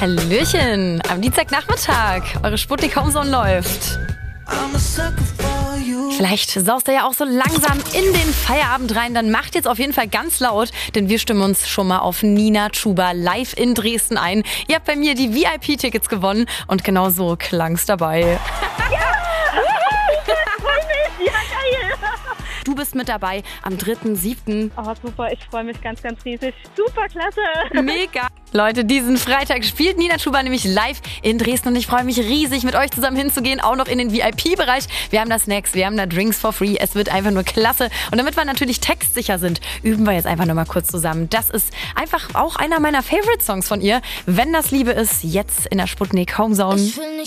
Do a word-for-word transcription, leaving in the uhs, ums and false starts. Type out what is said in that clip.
Hallöchen, am Dienstagnachmittag. Eure Sputnik Homezone läuft. Vielleicht saust ihr ja auch so langsam in den Feierabend rein. Dann macht jetzt auf jeden Fall ganz laut, denn wir stimmen uns schon mal auf Nina Chuba live in Dresden ein. Ihr habt bei mir die V I P-Tickets gewonnen und genau so klang's dabei. Du bist mit dabei am dritten siebten Oh, super, ich freue mich ganz, ganz riesig. Super, klasse. Mega. Leute, diesen Freitag spielt Nina Chuba nämlich live in Dresden und ich freue mich riesig, mit euch zusammen hinzugehen, auch noch in den V I P-Bereich. Wir haben da Snacks, wir haben da Drinks for free. Es wird einfach nur klasse. Und damit wir natürlich textsicher sind, üben wir jetzt einfach nur mal kurz zusammen. Das ist einfach auch einer meiner Favorite-Songs von ihr. Wenn das Liebe ist, jetzt in der Sputnik Homezone.